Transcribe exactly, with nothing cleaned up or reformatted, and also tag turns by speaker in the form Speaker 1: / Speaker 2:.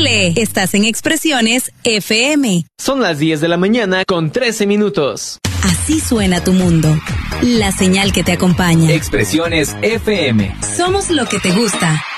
Speaker 1: Súbele, estás en Expresiones F M.
Speaker 2: Son las diez de la mañana con trece minutos.
Speaker 1: Así suena tu mundo. La señal que te acompaña.
Speaker 3: Expresiones F M.
Speaker 1: Somos lo que te gusta.